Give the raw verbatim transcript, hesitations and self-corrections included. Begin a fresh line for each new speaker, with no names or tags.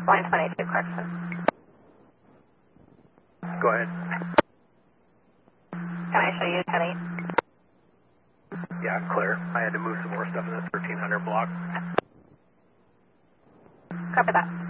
Line twenty-two, Clarkson.
Go ahead.
Can I show you ten eight?
Yeah, clear. I had to move some more stuff in the thirteen hundred block.
Copy that.